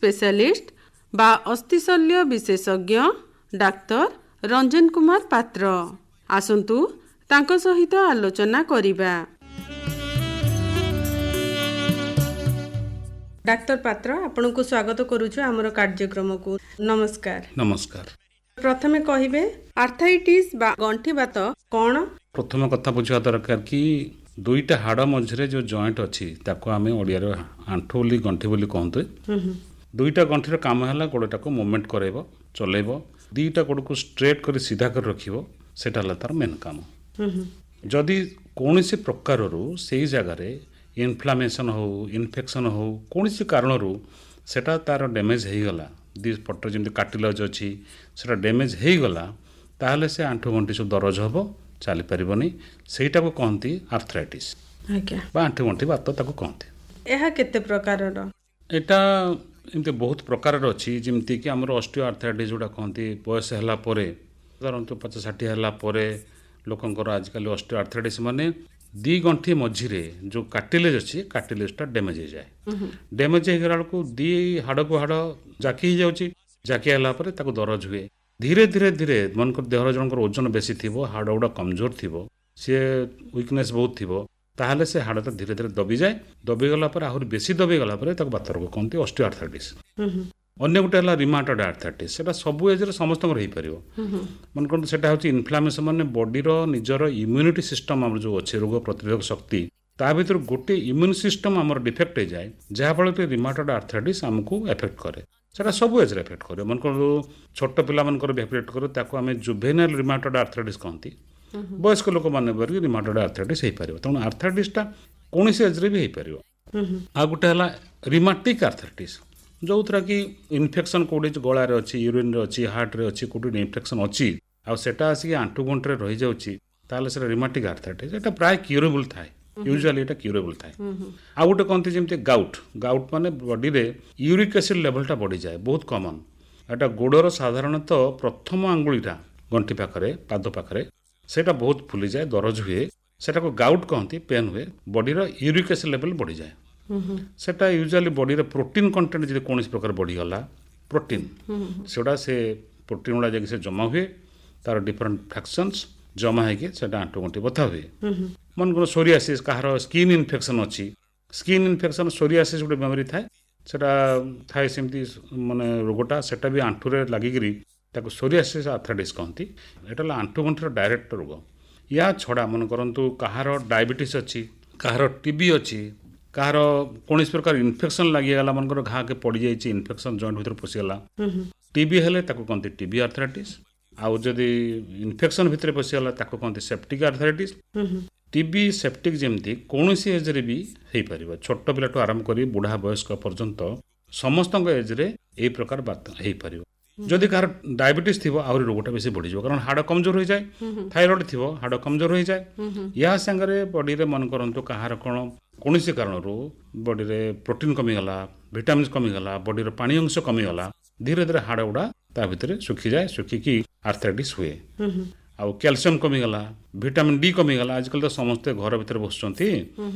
Specialist बा अस्थिशल्य विशेषज्ञ doctor Ranjan Kumar पात्र। आसंतु तांको सहित आलोचना करिबा। डाक्तर पात्र आपन को स्वागत करूछु हमर कार्यक्रम को। नमस्कार। नमस्कार। प्रथमे कहिबे आर्थराइटिस बा गंठी बात कोन? प्रथम कथा बुझा दरकार कि दुईटा हाड़ मझे जो जॉइंट अच्छी ताको आमे ओडिया रे आंठु बोली गंठी बोली कहते। दुईटा गंठीर काम है गोड़टा को मूवमेंट करेब चलेब दुईटा गोड़ को स्ट्रेट कर सीधा कर रखिब सेटा हला तार मेन काम। जदि कौन सी प्रकार से जगार इनफ्लामेशन हो इन्फेक्शन हो कौन सी कारण सेटा तार डैमेज हो गला दी पट जमी कार्टिलेज अच्छी से डैमेज हो गला ताहले से आंठु गंठी सब दरज हम चली पारनी सेटा को कहती आर्थराइटिस आंठु गंठी बात कहते। यह केते प्रकार एटा एमती बहुत प्रकार अच्छी जमती कि आम ऑस्टियो आर्थराइटिस जोड़ा कहती बयस है 50-60 है लोकंर आजिकल ऑस्टियो आर्थराइटिस माने दी गंठी मझिरे जो कार्टिलेज अच्छी कार्टिलेजटा डैमेज हो जाए। डैमेज हो गला बेलू दी हाड़ को हाड़ जाकी जाकी दरज हुए धीरे धीरे धीरे मन देहर जनकर ओजन बेसी थी हाड़ गुड़ा कमजोर थी सी वीकनेस बहुत थी ताहले से हाड़टा धीरे धीरे दबी जाए दबीगला आहरी बेसी दबीगला बात रोग कहते ऑस्टियो आर्थराइटिस। अन्य गोटे है रिमाटॉइड आर्थराइटिस सेटा सबु एज समस्त हो पार मन कौन से इनफ्लामेशन माने बॉडीर निजर इम्यूनिटी सिस्टम आम जो अच्छे रोग प्रतिरोधक शक्ति ता भर गोटे इम्यून सिस्टम आम डिफेक्ट हो जाए जहाँफल रिमाटॉइड आर्थराइटिस आमको एफेक्ट करे सेटा सब एज एफेक्ट करे मन कौन छोट पिला एफेक्ट करे आम जुवेनाइल रिमाटॉइड आर्थराइटिस कहती वयस्क लोक मैंने रिमाटॉइड आर्थराइटिस हो पार तेणु आर्थराइटिसटा कौन एज्रे भी हो पार। आ गोटे है रिमाटिक आर्थराइटिस जो थरा कि इन्फेक्शन कौटे गलार अच्छी यूरिन अच्छी हार्ट रे अच्छी कौटे इन्फेक्शन अच्छी आटा आसिक आंठु गंठे रही जाऊँगी से रिमाटिक आर्थराइटिस एटा प्राय क्यूरेबल थाए यूजुअली एटा क्यूरेबल थाए। आ गोटे कहते जमी गाउट गाउट माने बॉडी रे यूरिक एसिड लेवलटा बढ़ी जाए बहुत कमन एटा गोड़र साधारणतः प्रथम आंगुलीटा गंठी पाखरे पाद पाखरे सेटा बहुत फुली जाए दरज हुए सेटा को गाउट कहती पेन हुए बॉडी रो यूरिक एसिड लेवल बढ़ी जाए सेटा यूजुअली बॉडी रे प्रोटीन कंटेंट जब कौन प्रकार बढ़ीगला प्रोटीन सेटा से प्रोटीन गुड़ा जैसे जमा हुए तार डिफरेंट फ्रैक्शंस जमा होगी आंठु गंठी बता हुए। मन को सोरियासिस कहार स्किन इन्फेक्शन अच्छी स्किन इन्फेक्शन सोरियासिस गोटे बेमारी थाए थाए सेमती माने रोगटा सेटा भी आंठुरे लगिकी सोरियासिस आर्थराइटिस कहती एटा आंठु गंठीर डायरेक्ट रोग। या छड़ा मन करंतु कहार डायबिटीज अच्छी कहार टीबी अच्छी कहार कौन प्रकार इन्फेक्शन लगिगला मनकर घा के पड़ जाए इन्फेक्शन जॉइंट भीतर पशिगला टीबी हेले कहते टीबी आर्थराइटिस आउ जदि इन्फेक्शन भितर पशिगला कहते सेप्टिक आर्थराइटिस। टीबी सेप्टिक जमती कौन सी एज्रे भी हो पार छोट पिलाठू आरंभ कर बुढ़ा वयस्क पर्यंत समस्त एज्रे यही प्रकार बात हो पार। जदि कहार डायबिटीज थी आहरी रोगटा बेसी बढ़ी कारण हाड़ कमजोर हो जाए थायरॉइड थी हाड़ कमजोर हो जाए या सांगे बॉडी रे मन करंतु कहार कौन सी कारण बॉडी रे प्रोटीन कमीगला विटामिन कमीगला बॉडी पानी अंश कमीगला धीरे धीरे हाड़ गुड़ा ता भितर सुखी जाए सुखिकी आर्थराइटिस हुए। आउ कैल्शियम कमीगला विटामिन डी कमीगला आजकल तो समस्ते घर भीतर बसुंती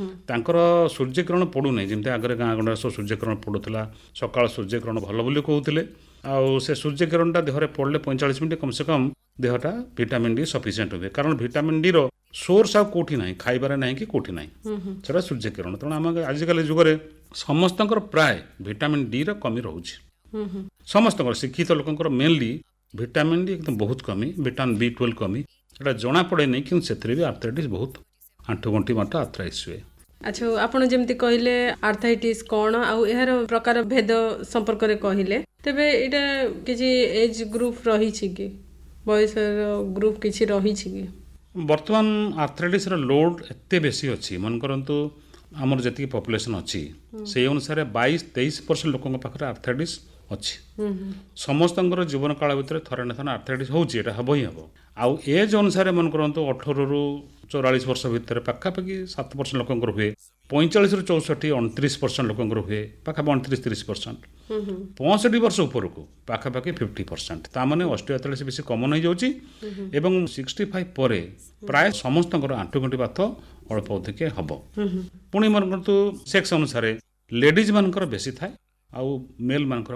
सूर्यकिरण पड़ू नहीं जमी आगे गाँ गंडा सब सूर्यकिरण पड़ूला सकाल सूर्यकिरण भल बोली कहते आउ से सूर्यकिरणटा देहरे पड़े 45 मिनट कम से कम देहटा विटामिन डी सफिसीयंट हुए कारण विटामिन डी रो सोर्स आ कोठी नहीं खाइबारे नहीं कि कोठी नहीं सेटा सूर्यकिरण तेणु आम आजिकल जुगरे समस्त प्राय विटामिन डी रो कमी रोचे समस्त शिक्षित लोकंर मेनली विटामिन डी एकदम बहुत कमी विटामिन B12 कमी एटा जना पड़े नहीं कि से भी आर्थराइटिस बहुत आंठु गंठी मट आर्थराइटिस हुए। अच्छा आपण जेमती कहले आर्थराइटिस कौन आउ यार प्रकार भेद संपर्क रे कहले तेबे एटा किछि एज ग्रुप रही छि कि बयस ग्रुप किछि रही छि कि वर्तमान आर्थराइटिस रो लोड एते बेसी अछि मन करंतु हमर जति पॉपुलेशन अछि से अनुसार 22-23% लोकन पाखरे आर्थराइटिस अच्छी समस्त जीवन काल भर थरे ना थरे आर्थराइटिस होची एटा हबो ही हबो आउ एज अनुसार मन करंतु 18 रु 44 वर्ष भितर पाखापाखि 7% लोकंकर हुए 45 रु 64 29% लोकंकर हुए पाखापाखि 29-30% 65 वर्ष ऊपर को पाखापाखि 50% ता माने ऑस्टियोआर्थराइटिस बेसी कॉमन हो जाउची एवं 65 परे प्राय समस्त आंठु गंठी बात अल्प अधिक हबो पुणी मन करंतु सेक्स अनुसार लेडीज मानकर बेसी थाए आउ मेल मानकर